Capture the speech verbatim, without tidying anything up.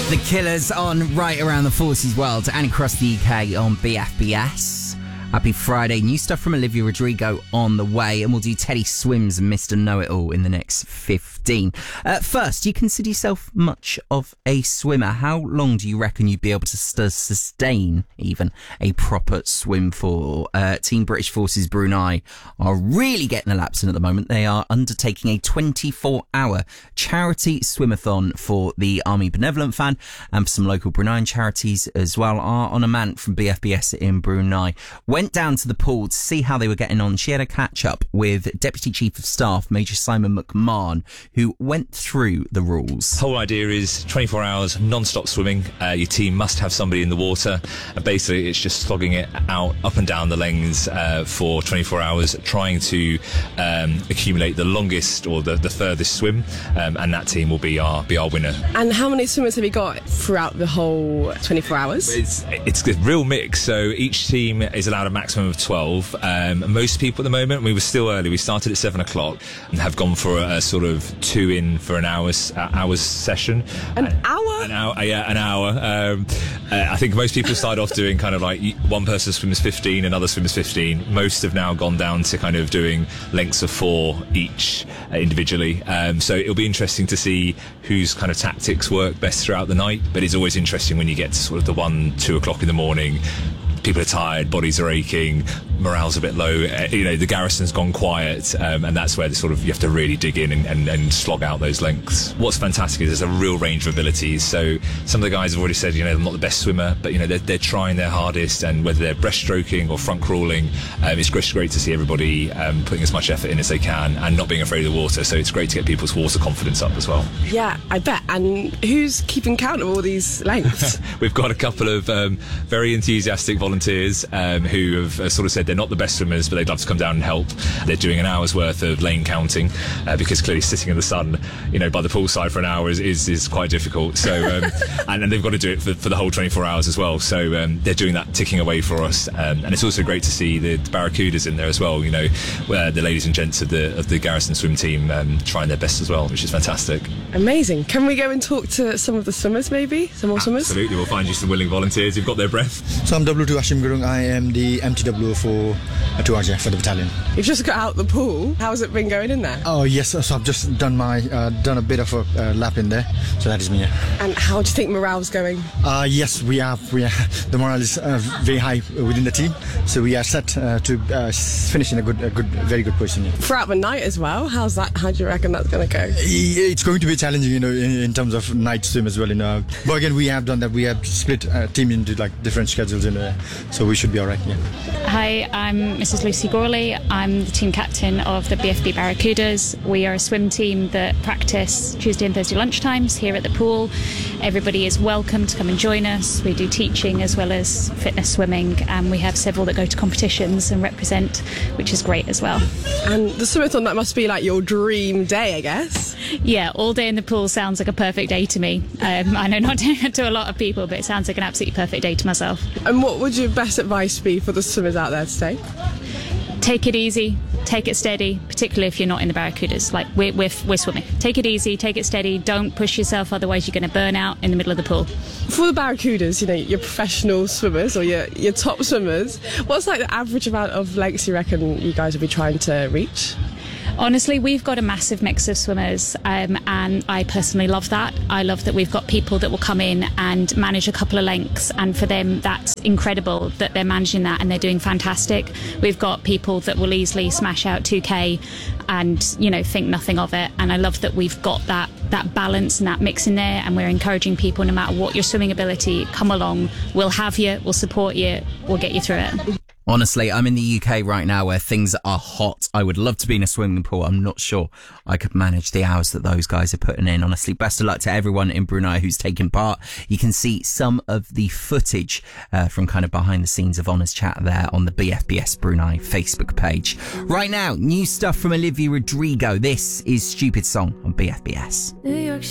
The Killers on Right Around the Forces World and across the U K on B F B S. Happy Friday. New stuff from Olivia Rodrigo on the way, and we'll do Teddy Swims and Mister Know-It-All in the next fifteen. Uh, first, do you consider yourself much of a swimmer? How long do you reckon you'd be able to st- sustain even a proper swim for? Uh, Team British Forces Brunei are really getting the laps in at the moment. They are undertaking a twenty-four hour charity swimathon for the Army Benevolent Fund, and for some local Bruneian charities as well. Our Honor Man from B F B S in Brunei went down to the pool to see how they were getting on. She had a catch up with Deputy Chief of Staff Major Simon McMahon, who went through the rules. The whole idea is twenty-four hours non-stop swimming. Uh, your team must have somebody in the water, and basically it's just slogging it out up and down the lanes uh, for twenty-four hours, trying to um, accumulate the longest or the, the furthest swim, um, and that team will be our be our winner. And how many swimmers have you got throughout the whole twenty-four hours? It's it's a real mix. So each team is allowed a maximum of twelve. Um, most people at the moment, we were still early, we started at seven o'clock and have gone for a, a sort of two in for an hour's uh, hour's session. An uh, hour? An hour, uh, yeah, an hour. Um, uh, I think most people start off doing kind of like one person swims fifteen, another swims fifteen. Most have now gone down to kind of doing lengths of four each uh, individually. Um, so it'll be interesting to see whose kind of tactics work best throughout the night. But it's always interesting when you get to sort of the one, two o'clock in the morning. People are tired, bodies are aching, morale's a bit low. Uh, you know, the garrison's gone quiet, um, and that's where the sort of you have to really dig in and, and, and slog out those lengths. What's fantastic is there's a real range of abilities. So some of the guys have already said, you know, I'm not the best swimmer, but you know they're, they're trying their hardest, and whether they're breaststroking or front crawling, um, it's great, great to see everybody um, putting as much effort in as they can and not being afraid of the water. So it's great to get people's water confidence up as well. Yeah, I bet. And who's keeping count of all these lengths? We've got a couple of um, very enthusiastic volunteers. volunteers um, who have uh, sort of said they're not the best swimmers, but they'd love to come down and help. They're doing an hour's worth of lane counting uh, because clearly sitting in the sun, you know, by the poolside for an hour is is, is quite difficult. So um, and, and they've got to do it for, for the whole twenty-four hours as well. So um, they're doing that, ticking away for us, um, and it's also great to see the Barracudas in there as well. You know, where the ladies and gents of the of the Garrison swim team um, trying their best as well, which is fantastic. Amazing. Can we go and talk to some of the swimmers, maybe? Some more swimmers? Absolutely, we'll find you some willing volunteers who've got their breath. So I'm W two Ashim Gurung. I am the M T W for two R J for the battalion. You've just got out the pool. How's it been going in there? Oh yes, so I've just done my uh, done a bit of a uh, lap in there. So that is me. Yeah. And how do you think morale's going? Uh, yes, we are. We are. The morale is uh, very high within the team. So we are set uh, to uh, finish in a good, a good, very good position. Yeah. Throughout the night as well. How's that? How do you reckon that's going to go? It's going to be challenging, you know, in, in terms of night swim as well. You know, but again, we have done that. We have split uh, team into like different schedules, in uh, so we should be all right. Yeah. Hi, I'm Missus Lucy Gorley. I'm the team captain of the B F B Barracudas. We are a swim team that practice Tuesday and Thursday lunchtimes here at the pool. Everybody is welcome to come and join us. We do teaching as well as fitness swimming, and we have several that go to competitions and represent, which is great as well. And the swimathon, that must be like your dream day, I guess. Yeah, all day in the pool sounds like a perfect day to me. Um, I know not to, to a lot of people, but it sounds like an absolutely perfect day to myself. And what would your best advice be for the swimmers out there today? Take it easy, take it steady, particularly if you're not in the Barracudas. Like, we're, we're, we're swimming. Take it easy, take it steady, don't push yourself, otherwise you're going to burn out in the middle of the pool. For the Barracudas, you know, your professional swimmers or your, your top swimmers, what's like the average amount of lengths you reckon you guys will be trying to reach? Honestly, we've got a massive mix of swimmers, um, and I personally love that. I love that we've got people that will come in and manage a couple of lengths, and for them that's incredible that they're managing that and they're doing fantastic. We've got people that will easily smash out two K and, you know, think nothing of it, and I love that we've got that that balance and that mix in there, and we're encouraging people, no matter what your swimming ability, come along, we'll have you, we'll support you, we'll get you through it. Honestly, I'm in the U K right now where things are hot. I would love to be in a swimming pool. I'm not sure I could manage the hours that those guys are putting in. Honestly, best of luck to everyone in Brunei who's taken part. You can see some of the footage uh, from kind of behind the scenes of Honour's Chat there on the B F B S Brunei Facebook page. Right now, new stuff from Olivia Rodrigo. This is Stupid Song on B F B S. New York